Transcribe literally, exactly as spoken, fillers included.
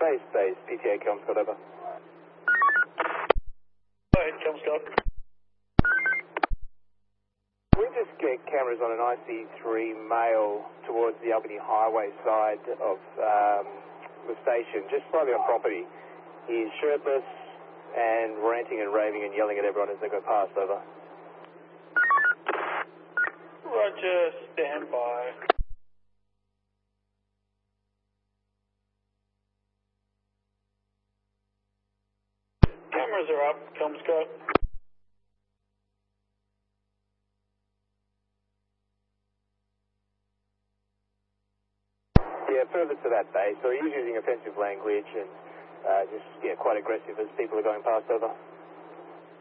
Base, base, P T A, Kelmscott, over. Go ahead, Kelmscott. We just get cameras on an I C three male towards the Albany Highway side of um, the station, just slightly on property. He's shirtless and ranting and raving and yelling at everyone as they go past, over. Roger, stand by. Cameras are up, Kelmscott. Yeah, further to that base. So he's using offensive language and uh, just, yeah, quite aggressive as people are going past, over.